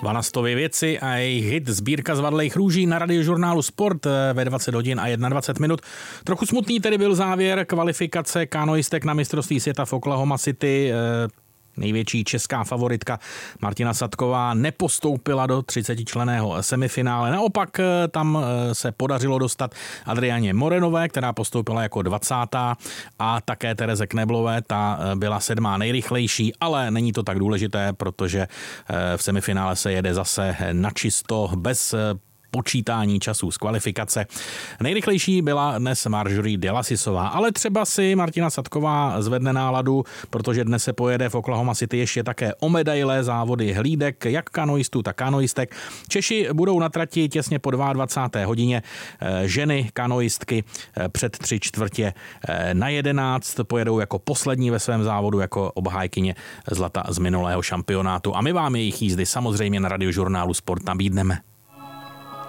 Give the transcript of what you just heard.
Vanastovy věci a jejich hit Sbírka zvadlejch růží na Radiožurnálu Sport ve 20 hodin a 21 minut. Trochu smutný tedy byl závěr kvalifikace kanoistek na mistrovství světa v Oklahoma City. Největší česká favoritka Martina Sadková nepostoupila do 30členného semifinále. Naopak tam se podařilo dostat Adrianě Morenové, která postoupila jako 20. a také Tereze Kneblové, ta byla 7. nejrychlejší, ale není to tak důležité, protože v semifinále se jede zase načisto bez počítání časů z kvalifikace. Nejrychlejší byla dnes Marjorie Delasisová, ale třeba si Martina Sadková zvedne náladu, protože dnes se pojede v Oklahoma City ještě také o medaile závody hlídek, jak kanoistů, tak kanoistek. Češi budou na trati těsně po 22. hodině, ženy kanoistky před 11:45 pojedou jako poslední ve svém závodu, jako obhájkyně zlata z minulého šampionátu. A my vám jejich jízdy samozřejmě na Radiožurnálu Sport nabídneme.